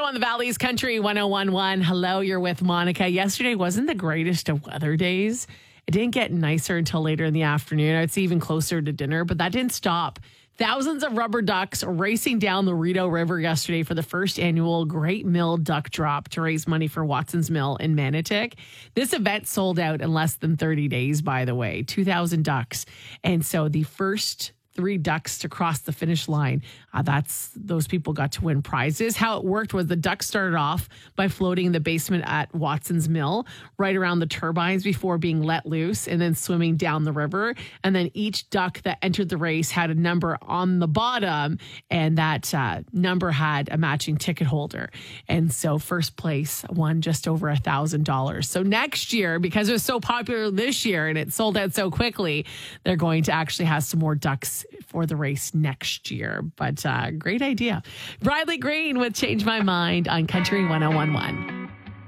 on the Valley's Country 1011. Hello, you're with Monica. Yesterday wasn't the greatest of weather days. It didn't get nicer until later in the afternoon. I'd say even closer to dinner, but that didn't stop. Thousands of rubber ducks racing down the Rideau River yesterday for the first annual Great Mill Duck Drop to raise money for Watson's Mill in Manotick. This event sold out in less than 30 days, by the way, 2,000 ducks. And so the first 3 ducks to cross the finish line. Those people got to win prizes. How it worked was the ducks started off by floating in the basement at Watson's Mill, right around the turbines before being let loose and then swimming down the river. And then each duck that entered the race had a number on the bottom, and that number had a matching ticket holder. And so first place won just over $1,000. So next year, because it was so popular this year and it sold out so quickly, they're going to actually have some more ducks for the race next year. But great idea. Bradley Green with Change My Mind on Country 1011.